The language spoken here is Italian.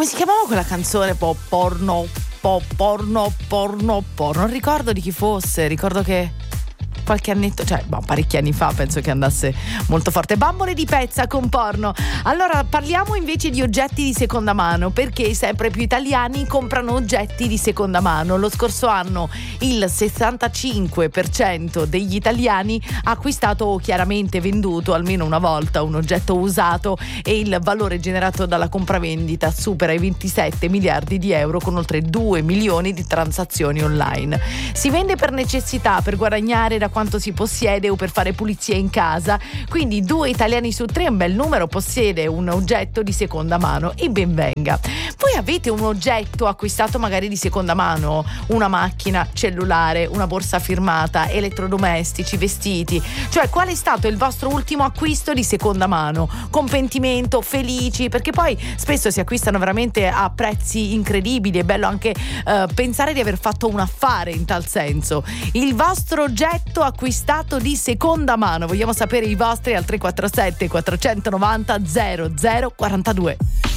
come si chiamava quella canzone? Porno. Non ricordo di chi fosse, ricordo che qualche annetto, parecchi anni fa, penso che andasse molto forte. Bambole di pezza con porno. Allora parliamo invece di oggetti di seconda mano, perché sempre più italiani comprano oggetti di seconda mano. Lo scorso anno il 65% degli italiani ha acquistato o chiaramente venduto almeno una volta un oggetto usato, e il valore generato dalla compravendita supera i 27 miliardi di euro, con oltre 2 milioni di transazioni online. Si vende per necessità, per guadagnare da quanto si possiede o per fare pulizie in casa. Quindi 2 italiani su 3, un bel numero, possiede un oggetto di seconda mano, e ben venga. Voi avete un oggetto acquistato magari di seconda mano? Una macchina, cellulare, una borsa firmata, elettrodomestici, vestiti? Cioè, qual è stato il vostro ultimo acquisto di seconda mano? Con pentimento, felici? Perché poi spesso si acquistano veramente a prezzi incredibili. È bello anche pensare di aver fatto un affare in tal senso. Il vostro oggetto acquistato di seconda mano, vogliamo sapere i vostri al 347 490 0042.